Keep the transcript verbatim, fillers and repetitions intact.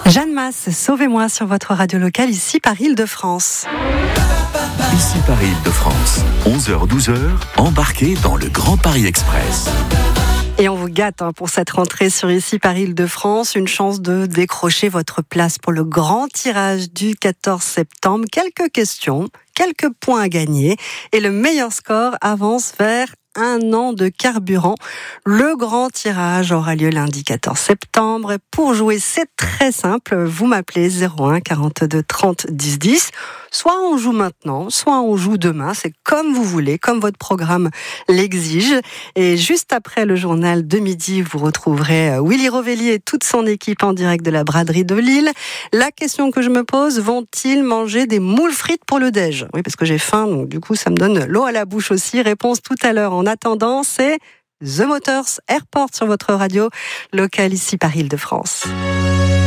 Jeanne Masse, sauvez-moi sur votre radio locale, ici par Île-de-France. Ici par Île-de-France, onze heures douze heures, embarquez dans le Grand Paris Express. Et on vous gâte hein, pour cette rentrée sur Ici par Île-de-France. Une chance de décrocher votre place pour le grand tirage du quatorze septembre. Quelques questions, quelques points à gagner. Et le meilleur score avance vers un an de carburant. Le grand tirage aura lieu lundi quatorze septembre. Et pour jouer, c'est très simple. Vous m'appelez zéro un quarante-deux trente dix dix. Soit on joue maintenant, soit on joue demain. C'est comme vous voulez, comme votre programme l'exige. Et juste après le journal de midi, vous retrouverez Willy Rovelli et toute son équipe en direct de la braderie de Lille. La question que je me pose, vont-ils manger des moules frites pour le déj? Oui, parce que j'ai faim, donc du coup, ça me donne l'eau à la bouche aussi. Réponse tout à l'heure. En attendant, c'est The Motors Airport sur votre radio locale ici par Île-de-France.